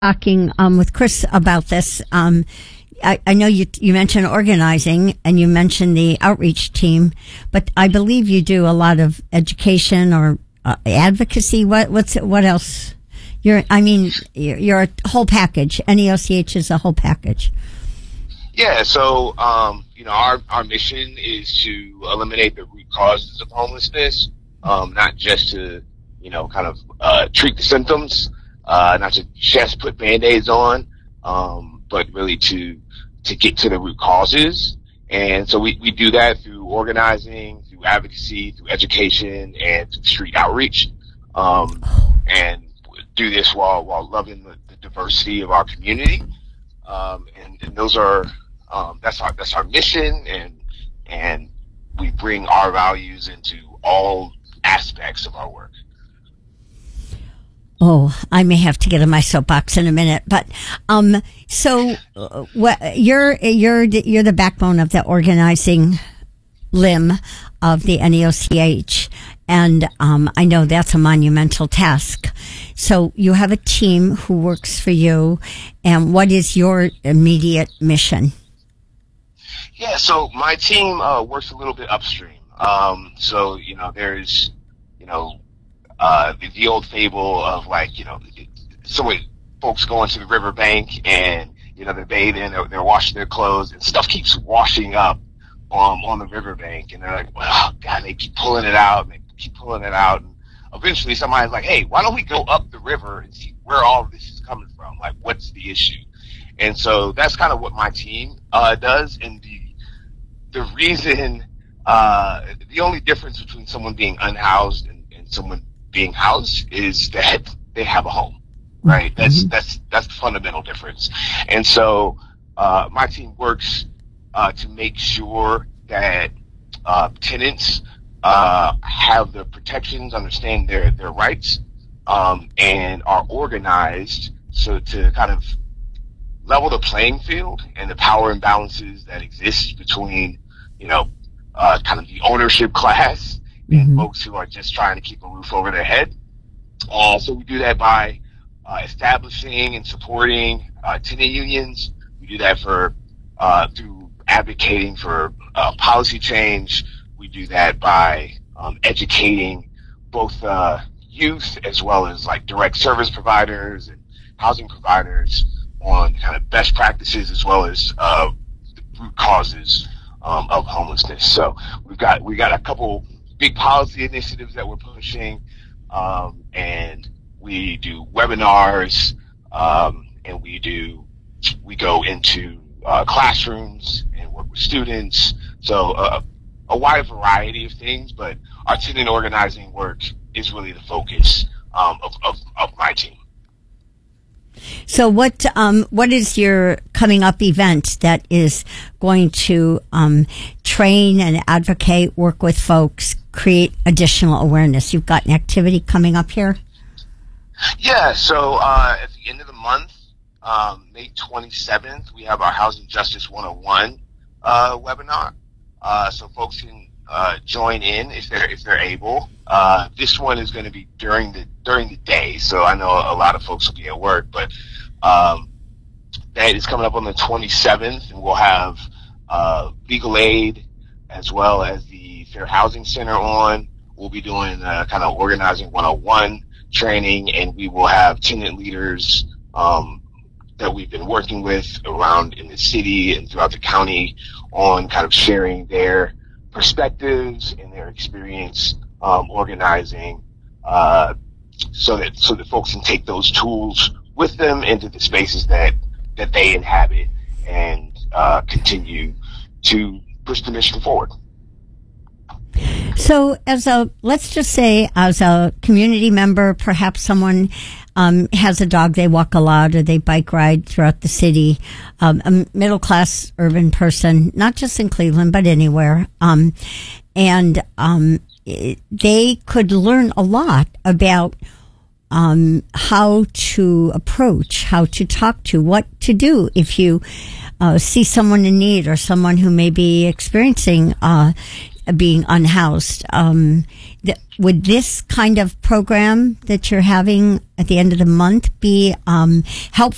talking with Chris about this. I know you mentioned organizing and you mentioned the outreach team, but I believe you do a lot of education or advocacy. What else? You're a whole package. NEOCH is a whole package. Yeah. So, our mission is to eliminate the root causes of homelessness, not just to, treat the symptoms, not to just put Band-Aids on, but really to get to the root causes. And so we do that through organizing, through advocacy, through education, and through street outreach. And do this while loving the diversity of our community. And those are, that's our mission, and we bring our values into all aspects of our work. Oh, I may have to get on my soapbox in a minute, but you're the backbone of the organizing limb of the NEOCH, and I know that's a monumental task. So you have a team who works for you, and what is your immediate mission? Yeah, so my team works a little bit upstream. There's the old fable of folks going to the riverbank and they're bathing, they're washing their clothes, and stuff keeps washing up on the riverbank, and they're like, well, God, they keep pulling it out, and they keep pulling it out, and eventually somebody's like, hey, why don't we go up the river and see where all of this is coming from? Like, what's the issue? And so that's kind of what my team does. And the reason, the only difference between someone being unhoused and someone being housed is that they have a home, right? That's the fundamental difference. And so my team works to make sure that tenants have the protections, understand their rights, and are organized so to kind of level the playing field and the power imbalances that exist between, kind of the ownership class and folks who are just trying to keep a roof over their head. So we do that by establishing and supporting tenant unions. We do that through advocating for policy change. We do that by educating both youth as well as direct service providers and housing providers on kind of best practices as well as the root causes of homelessness. So we got a couple big policy initiatives that we're pushing, and we do webinars, and we go into classrooms and work with students. So a wide variety of things, but our tenant organizing work is really the focus of my team. So what is your coming up event that is going to train and advocate, work with folks, create additional awareness? You've got an activity coming up here? Yeah, so at the end of the month, May 27th, we have our Housing Justice 101 webinar. So folks can join in if they're able. This one is going to be during the day, so I know a lot of folks will be at work, but that is coming up on the 27th, and we'll have legal aid as well as the Fair Housing Center on. We'll be doing kind of organizing 101 training, and we will have tenant leaders that we've been working with around in the city and throughout the county on kind of sharing their perspectives and their experience organizing, so that folks can take those tools with them into the spaces that they inhabit and continue to push the mission forward. So let's just say as a community member, perhaps someone has a dog, they walk a lot or they bike ride throughout the city, a middle-class urban person, not just in Cleveland, but anywhere, and they could learn a lot about how to approach, how to talk to, what to do if you see someone in need or someone who may be experiencing being unhoused. Would this kind of program that you're having at the end of the month be helpful?